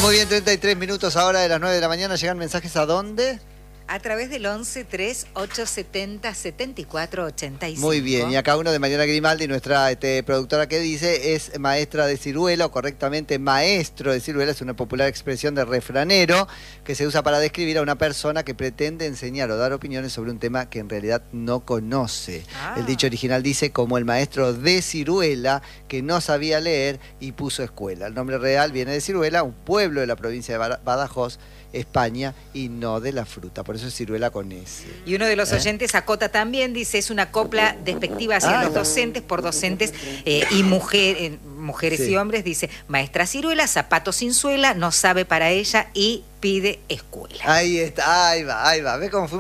muy bien, 33 minutos ahora de las 9 de la mañana. ¿Llegan mensajes a dónde? A través del 11 3 870 74 85. Muy bien, y acá uno de Mariana Grimaldi, nuestra productora, que dice, es maestra de ciruela, o correctamente maestro de ciruela, es una popular expresión de refranero que se usa para describir a una persona que pretende enseñar o dar opiniones sobre un tema que en realidad no conoce. El dicho original dice, como el maestro de ciruela que no sabía leer y puso escuela. El nombre real viene de Ciruela, un pueblo de la provincia de Badajoz, España, y no de la fruta, por eso es ciruela con S. Y uno de los oyentes acota también, dice, es una copla despectiva hacia los docentes por docentes y mujeres Sí. y hombres, dice, maestra ciruela, zapato sin suela, no sabe para ella y pide escuela. Ahí está, ahí va, ¿ves cómo fuimos?